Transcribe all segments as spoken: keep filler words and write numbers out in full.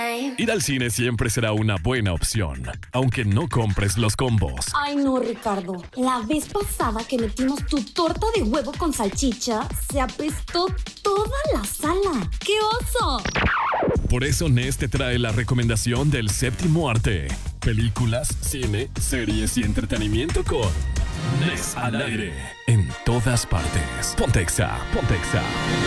Ir al cine siempre será una buena opción, aunque no compres los combos. Ay, no, Ricardo. La vez pasada que metimos tu torta de huevo con salchicha, se apestó toda la sala. ¡Qué oso! Por eso Nes te trae la recomendación del séptimo arte. Películas, cine, series y entretenimiento con Nes al aire. En todas partes. Ponte Exa, ponte Exa.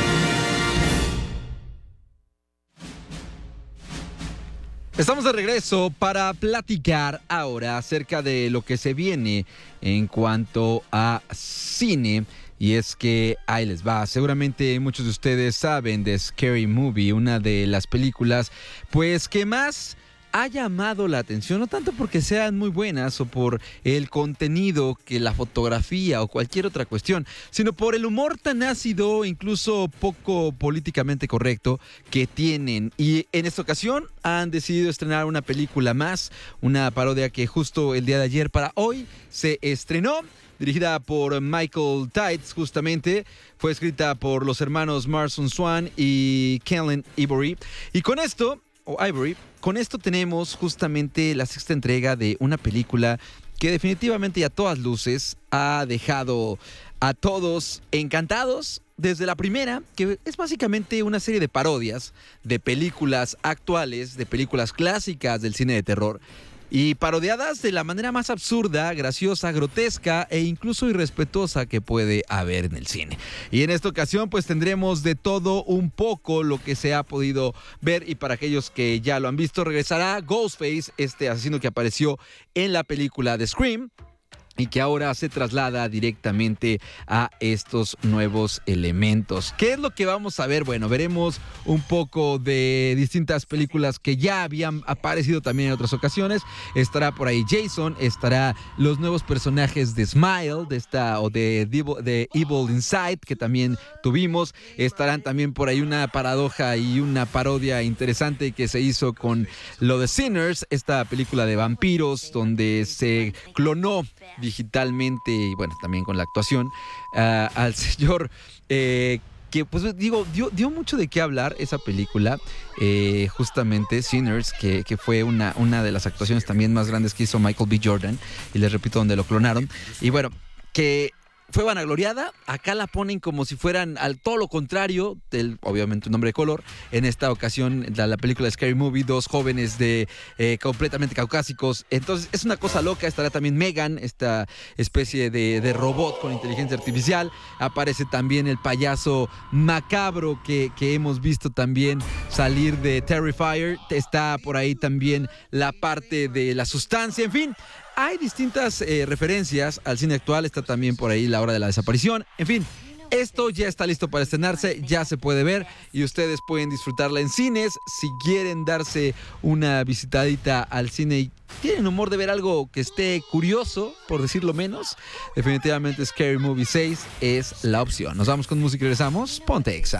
Estamos de regreso para platicar ahora acerca de lo que se viene en cuanto a cine. Y es que ahí les va. Seguramente muchos de ustedes saben de Scary Movie, una de las películas pues que más ha llamado la atención, no tanto porque sean muy buenas o por el contenido, que la fotografía o cualquier otra cuestión, sino por el humor tan ácido, incluso poco políticamente correcto que tienen. Y en esta ocasión han decidido estrenar una película más, una parodia que justo el día de ayer para hoy se estrenó. Dirigida por Michael Tides, justamente. Fue escrita por los hermanos Marston Swan y Kellen Ivory. Y con esto, o Ivory, con esto tenemos justamente la sexta entrega de una película que definitivamente y a todas luces ha dejado a todos encantados. Desde la primera, que es básicamente una serie de parodias de películas actuales, de películas clásicas del cine de terror. Y parodiadas de la manera más absurda, graciosa, grotesca e incluso irrespetuosa que puede haber en el cine. Y en esta ocasión pues tendremos de todo un poco lo que se ha podido ver, y para aquellos que ya lo han visto, regresará Ghostface, este asesino que apareció en la película de Scream y que ahora se traslada directamente a estos nuevos elementos. ¿Qué es lo que vamos a ver? Bueno, veremos un poco de distintas películas que ya habían aparecido también en otras ocasiones. Estará por ahí Jason, estará los nuevos personajes de Smile, de esta o de, de Evil Inside, que también tuvimos. Estarán también por ahí una paradoja y una parodia interesante que se hizo con lo de Sinners, esta película de vampiros donde se clonó digitalmente y bueno, también con la actuación uh, al señor eh, que pues digo, dio, dio mucho de qué hablar esa película, eh, justamente Sinners, que, que fue una, una de las actuaciones también más grandes que hizo Michael B. Jordan, y les repito, donde lo clonaron, y bueno, que fue vanagloriada. Acá la ponen como si fueran al todo lo contrario del, obviamente, un hombre de color. En esta ocasión, la, la película Scary Movie, dos jóvenes de eh, completamente caucásicos. Entonces, es una cosa loca. Estará también Megan, esta especie de, de robot con inteligencia artificial. Aparece también el payaso macabro que, que hemos visto también salir de Terrifier. Está por ahí también la parte de la sustancia. En fin, hay distintas eh, referencias al cine actual. Está también por ahí La Hora de la Desaparición. En fin, esto ya está listo para estrenarse, ya se puede ver y ustedes pueden disfrutarla en cines. Si quieren darse una visitadita al cine y tienen humor de ver algo que esté curioso, por decirlo menos, definitivamente Scary Movie seis es la opción. Nos vamos con música y regresamos. Ponte Exa.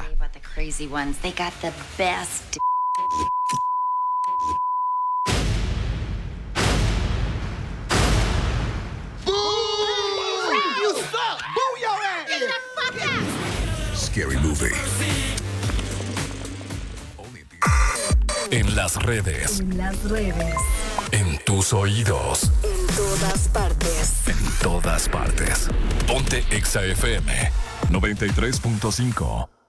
Scary Movie. En las redes. En las redes. En tus oídos. En todas partes. En todas partes. Ponte Exa F M noventa y tres punto cinco.